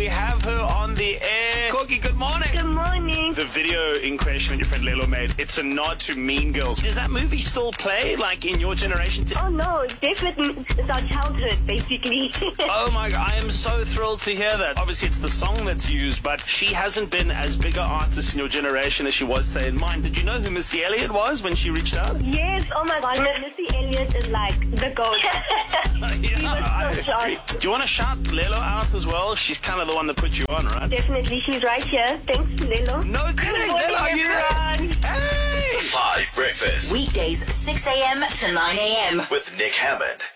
We have her on the air. Corky, good morning. Good morning. The video in question your friend Lelo made, it's a nod to Mean Girls. Does that movie still play, like, in your generation? Oh, no, definitely. It's our childhood, basically. Oh, my God. I am so thrilled to hear that. Obviously, it's the song that's used, but she hasn't been as big an artist in your generation as she was, say, in mine. Did you know who Missy Elliott was when she reached out? Yes, oh, my God. Missy Elliott is like the GOAT. I agree. Do you want to shout Lelo out as well? She's kind of the one that put you on, right? Definitely. She's right here. Thanks, Lelo. No kidding, Lelo, are you there? Hey! 5 Breakfast. Weekdays, 6 a.m. to 9 a.m. With Nick Hammond.